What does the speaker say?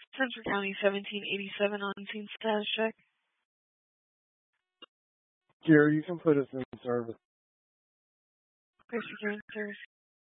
Central County 1787 on scene status check. Gary, you can put us in service. Chris, you're in service.